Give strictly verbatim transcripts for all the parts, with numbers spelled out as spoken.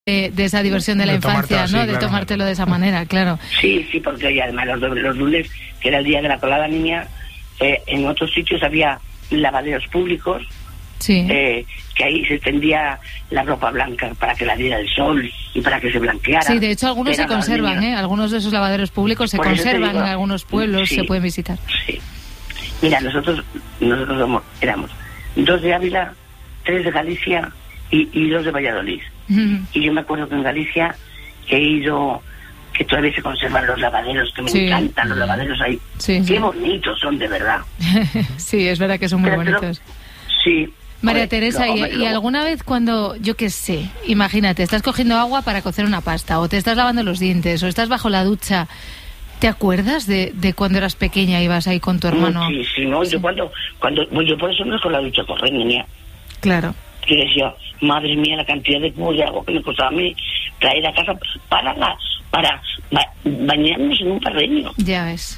De, de esa diversión de la de infancia, así, ¿no? De claro. tomártelo de esa manera, claro. Sí, sí, porque y además los, los lunes, que era el día de la colada niña, eh, en otros sitios había lavaderos públicos, sí. eh, que ahí se extendía la ropa blanca para que la diera el sol y para que se blanqueara. Sí, de hecho algunos se conservan, ¿eh? Algunos de esos lavaderos públicos se conservan en algunos pueblos, sí, se pueden visitar. Sí. Mira, nosotros nosotros somos, éramos dos de Ávila, tres de Galicia y, y dos de Valladolid. Y yo me acuerdo que en Galicia que he ido, que todavía se conservan los lavaderos, que me sí. encantan los lavaderos ahí. Sí, Qué sí. bonitos son, de verdad. Sí, es verdad que son muy pero, bonitos. Pero, sí. María Oye, Teresa, no, y, hombre, y alguna vez cuando, yo qué sé, imagínate, estás cogiendo agua para cocer una pasta, o te estás lavando los dientes, o estás bajo la ducha, ¿te acuerdas de, de cuando eras pequeña, ibas ahí con tu hermano? Sí, sí, no, sí. yo cuando, cuando, bueno, yo por eso no es con la ducha correr, niña. Claro. Yo decía, madre mía, la cantidad de cubos de agua que me costaba a mí traer a casa para la, para ba bañarnos en un parreño. Ya ves.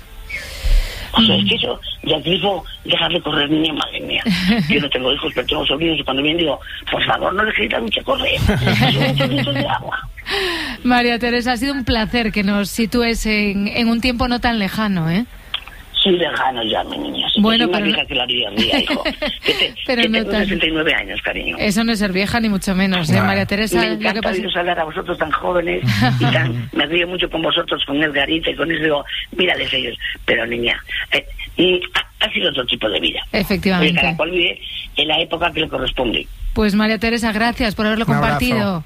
O sea, es que eso, ya te digo, dejar de correr, niña, madre mía. Yo no tengo hijos, pero tengo sobrinos y cuando vienen digo, por favor, no dejéis la ducha correr. Son muchos litros de agua. María Teresa, ha sido un placer que nos sitúes en, en un tiempo no tan lejano, ¿eh? Sí, lejano ya, mi niña. Si bueno, pero... pero... Una que la vida mía, hijo. Que, te, pero que no tengo tan... sesenta y nueve años, cariño. Eso no es ser vieja, ni mucho menos, ¿eh, María Teresa? Me encanta lo que pasa... hablar a vosotros tan jóvenes y tan... me río mucho con vosotros, con Edgarita y con eso, digo, mírales ellos. Pero, niña, eh, y ha, ha sido otro tipo de vida. Efectivamente. Cada cual vive en la época que le corresponde. Pues, María Teresa, gracias por haberlo Un compartido. abrazo.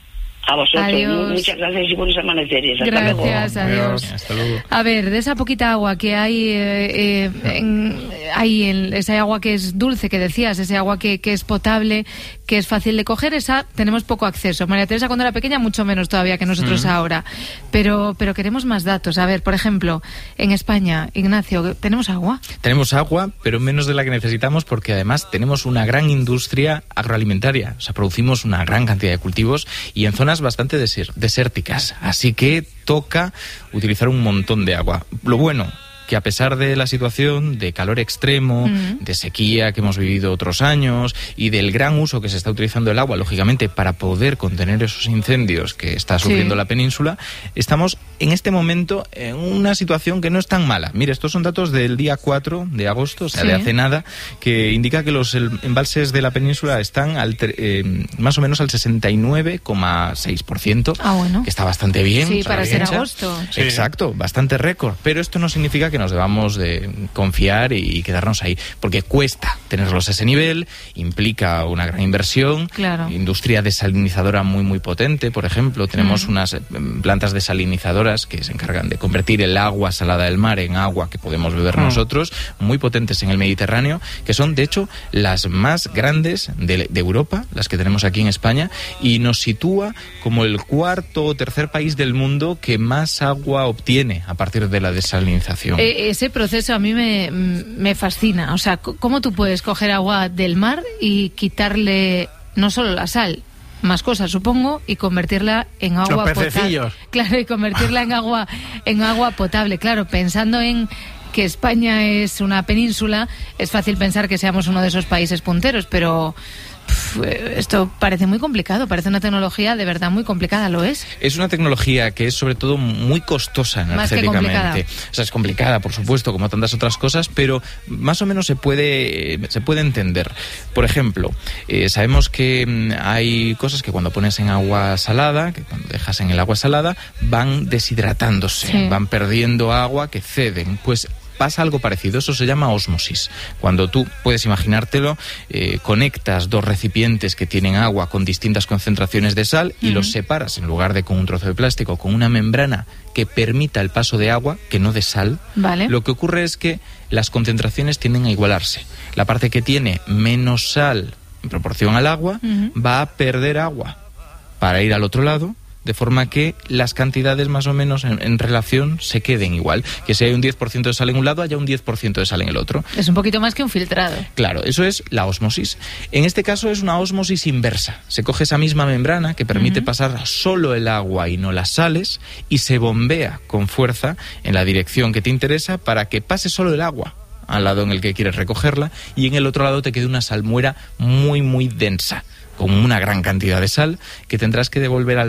A vosotros, adiós. Muchas gracias y buenos amaneceres. Hasta gracias, luego. adiós. adiós. Hasta luego. A ver, de esa poquita agua que hay, eh, eh, en, hay en, esa agua que es dulce, que decías, ese agua que, que es potable, que es fácil de coger, esa tenemos poco acceso. María Teresa cuando era pequeña mucho menos todavía que nosotros mm. ahora. Pero, pero queremos más datos. A ver, por ejemplo, en España, Ignacio, ¿tenemos agua? Tenemos agua, pero menos de la que necesitamos porque además tenemos una gran industria agroalimentaria. O sea, producimos una gran cantidad de cultivos y en zonas bastante desérticas, así que toca utilizar un montón de agua. Lo bueno, que a pesar de la situación de calor extremo, mm. de sequía que hemos vivido otros años y del gran uso que se está utilizando el agua, lógicamente, para poder contener esos incendios que está sufriendo sí. la península, estamos en este momento en una situación que no es tan mala. Mire, estos son datos del día cuatro de agosto, o sea, sí. de hace nada, que indica que los embalses de la península están al eh, más o menos al sesenta y nueve coma seis por ciento, ah, bueno. que está bastante bien. Sí, para ser hecha. agosto. Sí. Exacto, bastante récord. Pero esto no significa que nos debamos de confiar y quedarnos ahí, porque cuesta tenerlos a ese nivel, implica una gran inversión, claro. industria desalinizadora muy muy potente, por ejemplo, tenemos mm. unas plantas desalinizadoras que se encargan de convertir el agua salada del mar en agua que podemos beber mm. nosotros, muy potentes en el Mediterráneo, que son de hecho las más grandes de, de Europa, las que tenemos aquí en España, y nos sitúa como el cuarto o tercer país del mundo que más agua obtiene a partir de la desalinización. Eh, ese proceso a mí me, me fascina. O sea, ¿cómo tú puedes coger agua del mar y quitarle no solo la sal, más cosas, supongo, y convertirla en agua potable? Claro, y convertirla en agua, en agua potable. Claro, pensando en que España es una península, es fácil pensar que seamos uno de esos países punteros, pero esto parece muy complicado, parece una tecnología de verdad muy complicada, ¿lo es? Es una tecnología que es sobre todo muy costosa energéticamente. O sea, es complicada, por supuesto, como tantas otras cosas, pero más o menos se puede, se puede entender. Por ejemplo, eh, sabemos que hay cosas que cuando pones en agua salada, que cuando dejas en el agua salada, van deshidratándose, sí. van perdiendo agua, que ceden. Pues pasa algo parecido, eso se llama ósmosis. Cuando tú, puedes imaginártelo, eh, conectas dos recipientes que tienen agua con distintas concentraciones de sal y uh-huh. los separas, en lugar de con un trozo de plástico, con una membrana que permita el paso de agua, que no de sal, vale. lo que ocurre es que las concentraciones tienden a igualarse. La parte que tiene menos sal en proporción al agua uh-huh. va a perder agua para ir al otro lado, de forma que las cantidades más o menos en, en relación se queden igual. Que si hay un diez por ciento de sal en un lado, haya un diez por ciento de sal en el otro. Es un poquito más que un filtrado. Claro, eso es la ósmosis. En este caso es una ósmosis inversa. Se coge esa misma membrana que permite uh-huh. pasar solo el agua y no las sales y se bombea con fuerza en la dirección que te interesa para que pase solo el agua al lado en el que quieres recogerla y en el otro lado te quede una salmuera muy muy densa. con una gran cantidad de sal que tendrás que devolver al